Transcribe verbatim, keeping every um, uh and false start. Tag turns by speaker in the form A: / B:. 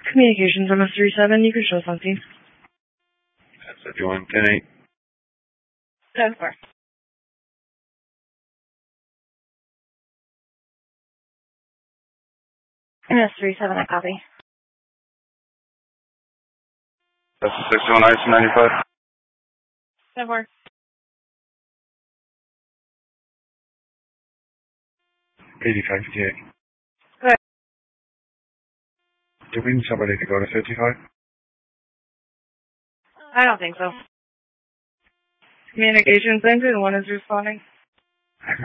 A: Communications, M S three seven, you can show something.
B: That's fifty-one, ten eight.
A: ten four. M S three seven, I copy.
B: That's six oh nine, ninety-five.
A: ten four.
B: eighty-five, fifty-eight.
A: Good.
B: Do we need somebody to go to fifty-five?
A: I don't think so. Communications engine one is responding.